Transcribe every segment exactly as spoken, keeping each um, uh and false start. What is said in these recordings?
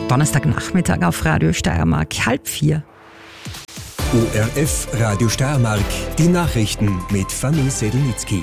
Donnerstagnachmittag auf Radio Steiermark, halb vier. O R F Radio Steiermark, die Nachrichten mit Fanny Sedlnitzky.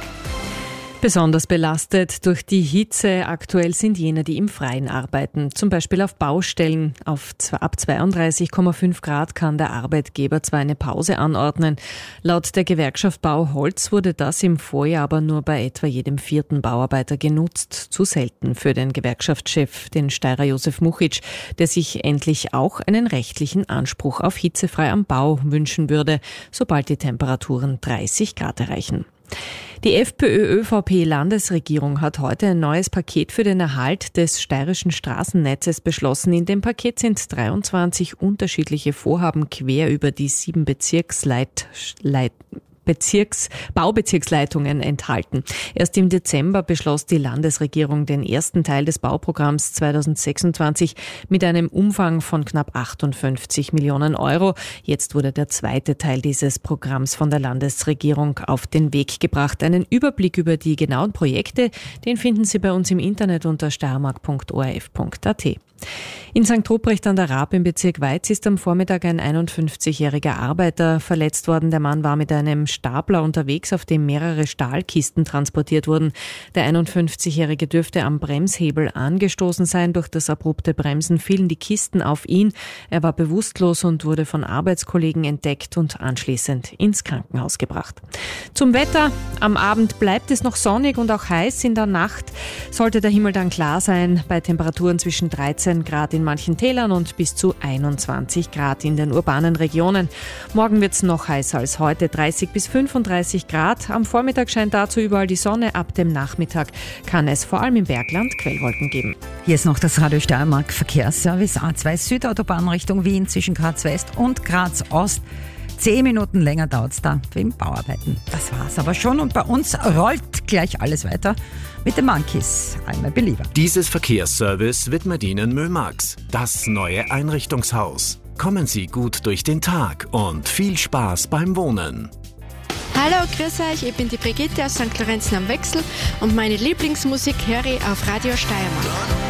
Besonders belastet durch die Hitze aktuell sind jene, die im Freien arbeiten, zum Beispiel auf Baustellen. Auf ab zweiunddreißig Komma fünf Grad kann der Arbeitgeber zwar eine Pause anordnen. Laut der Gewerkschaft Bau Holz wurde das im Vorjahr aber nur bei etwa jedem vierten Bauarbeiter genutzt. Zu selten für den Gewerkschaftschef, den Steirer Josef Muchitsch, der sich endlich auch einen rechtlichen Anspruch auf hitzefrei am Bau wünschen würde, sobald die Temperaturen dreißig Grad erreichen. Die FPÖ-ÖVP-Landesregierung hat heute ein neues Paket für den Erhalt des steirischen Straßennetzes beschlossen. In dem Paket sind dreiundzwanzig unterschiedliche Vorhaben quer über die sieben Bezirksleit Leit Bezirks, Baubezirksleitungen enthalten. Erst im Dezember beschloss die Landesregierung den ersten Teil des Bauprogramms zweitausendsechsundzwanzig mit einem Umfang von knapp achtundfünfzig Millionen Euro. Jetzt wurde der zweite Teil dieses Programms von der Landesregierung auf den Weg gebracht. Einen Überblick über die genauen Projekte, den finden Sie bei uns im Internet unter steiermark punkt o r f punkt a t. In Sankt Ruprecht an der Raab im Bezirk Weiz ist am Vormittag ein einundfünfzigjähriger Arbeiter verletzt worden. Der Mann war mit einem Stapler unterwegs, auf dem mehrere Stahlkisten transportiert wurden. Der einundfünfzigjährige dürfte am Bremshebel angestoßen sein. Durch das abrupte Bremsen fielen die Kisten auf ihn. Er war bewusstlos und wurde von Arbeitskollegen entdeckt und anschließend ins Krankenhaus gebracht. Zum Wetter. Am Abend bleibt es noch sonnig und auch heiß. In der Nacht sollte der Himmel dann klar sein, bei Temperaturen zwischen dreizehn Grad in manchen Tälern und bis zu einundzwanzig Grad in den urbanen Regionen. Morgen wird es noch heißer als heute, dreißig bis fünfunddreißig Grad. Am Vormittag scheint dazu überall die Sonne. Ab dem Nachmittag kann es vor allem im Bergland Quellwolken geben. Hier ist noch das Radio Steiermark Verkehrsservice A zwei Südautobahn Richtung Wien zwischen Graz West und Graz Ost. Zehn Minuten länger dauert es da wegen Bauarbeiten. Das war's aber schon und bei uns rollt gleich alles weiter mit den Monkeys. I'm a Believer. Dieses Verkehrsservice widmet Ihnen Mömax, das neue Einrichtungshaus. Kommen Sie gut durch den Tag und viel Spaß beim Wohnen. Hallo, grüß euch, ich bin die Brigitte aus Sankt Lorenzen am Wechsel und meine Lieblingsmusik höre ich auf Radio Steiermark.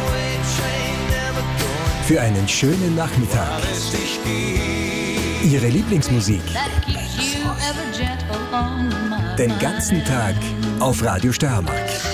Für einen schönen Nachmittag. Ihre Lieblingsmusik. Den ganzen Tag auf Radio Steiermark.